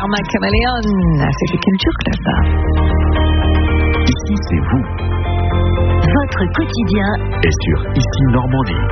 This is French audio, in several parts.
Karma Chameleon. C'était Culture Club. Ici, c'est vous. Votre quotidien est sur Ici Normandie.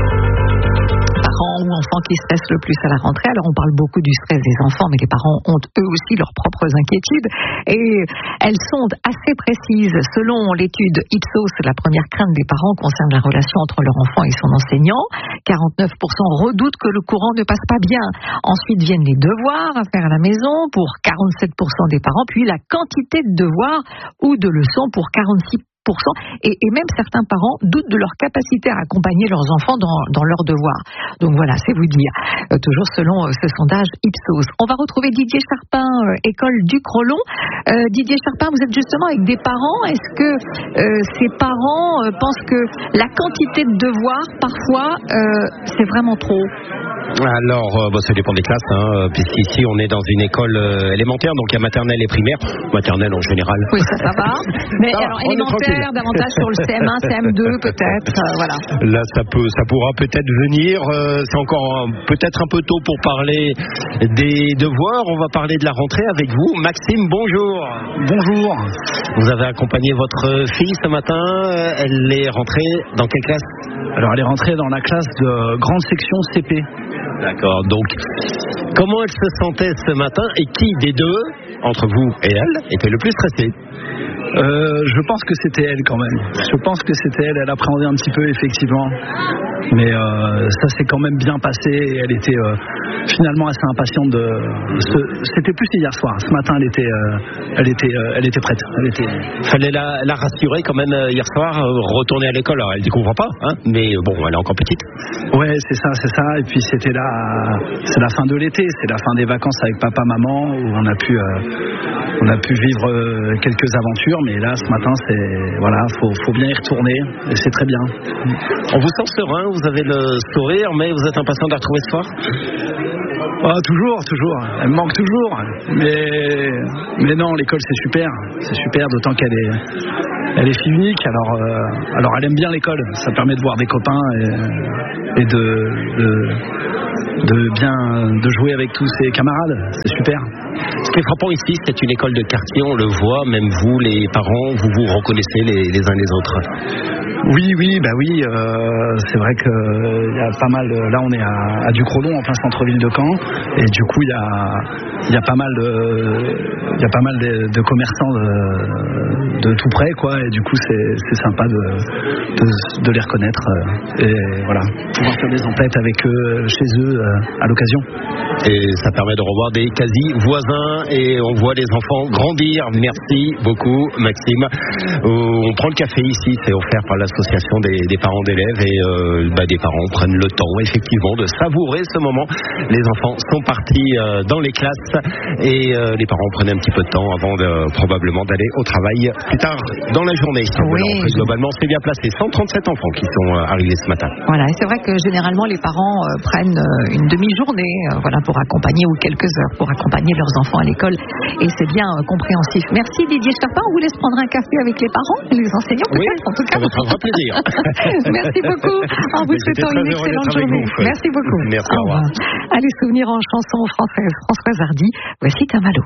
Parents ou enfants qui stressent le plus à la rentrée. Alors on parle beaucoup du stress des enfants, mais les parents ont eux aussi leurs propres inquiétudes et elles sont assez précises. Selon l'étude Ipsos, la première crainte des parents concerne la relation entre leur enfant et son enseignant. 49% redoutent que le courant ne passe pas bien. Ensuite viennent les devoirs à faire à la maison pour 47% des parents, puis la quantité de devoirs ou de leçons pour 46%. Et même certains parents doutent de leur capacité à accompagner leurs enfants dans leurs devoirs. Donc voilà, c'est vous dire. Toujours selon ce sondage Ipsos. On va retrouver Didier Charpin, école du Crolon. Didier Charpin, vous êtes justement avec des parents. Est-ce que ces parents pensent que la quantité de devoirs, parfois, c'est vraiment trop ? Alors, ça dépend des classes, puisqu'ici on est dans une école élémentaire, donc il y a maternelle et primaire. Maternelle en général. Oui, ça va. Mais alors, élémentaire, davantage sur le CM1, CM2 peut-être, voilà. Là, ça pourra peut-être venir. C'est encore peut-être un peu tôt pour parler des devoirs. On va parler de la rentrée avec vous. Maxime, bonjour. Bonjour. Vous avez accompagné votre fille ce matin. Elle est rentrée dans quelle classe ? Alors, elle est rentrée dans la classe de grande section CP. D'accord. Donc, comment elle se sentait ce matin et qui des deux, entre vous et elle, était le plus stressé ? Je pense que c'était elle quand même. Je pense que c'était elle. Elle appréhendait un petit peu effectivement, mais ça s'est quand même bien passé. Et elle était finalement assez impatiente C'était plus hier soir. Ce matin, elle était prête. Fallait la rassurer quand même hier soir. Retourner à l'école. Alors, elle ne découvre pas, mais bon, elle est encore petite. Ouais, c'est ça. Et puis c'est la fin de l'été, c'est la fin des vacances avec papa, maman, où on a pu vivre quelques aventures. Mais là, ce matin, faut bien y retourner, et c'est très bien. On vous sent serein, vous avez le sourire, mais vous êtes impatient de la retrouver ce soir ? Toujours. Elle me manque toujours. Mais non, l'école, c'est super, d'autant qu'elle est fille unique. Alors elle aime bien l'école. Ça permet de voir des copains et de jouer avec tous ses camarades. C'est super. Ce qui est frappant ici, c'est une école de quartier, on le voit, même vous, les parents, vous reconnaissez les uns les autres. Oui, c'est vrai qu'il y a pas mal. Là, on est à Du Crolon, en plein centre-ville de Caen, et du coup, il y a pas mal de commerçants de tout près, quoi. Et du coup, c'est sympa de les reconnaître et voilà, pouvoir faire des emplettes avec eux, chez eux, à l'occasion. Et ça permet de revoir des quasi-voisins et on voit les enfants grandir. Merci beaucoup, Maxime. On prend le café ici, c'est offert par l'association des parents d'élèves et des parents prennent le temps effectivement de savourer ce moment. Les enfants sont partis dans les classes et les parents prenaient un petit peu de temps avant probablement d'aller au travail plus tard dans la journée. Oui. Globalement, c'est bien placé. 137 enfants qui sont arrivés ce matin. Voilà, et c'est vrai que généralement les parents prennent une demi-journée pour accompagner ou quelques heures pour accompagner leurs enfants à l'école et c'est bien compréhensif. Merci Didier Charpin, on vous laisse prendre un café avec les parents et les enseignants peut-être en tout cas. Ça vous fera plaisir. Merci beaucoup, en vous souhaitant une excellente journée. Merci beaucoup. Merci, au revoir. Allez, souvenirs en chanson française, Françoise Hardy, voici Tamalo.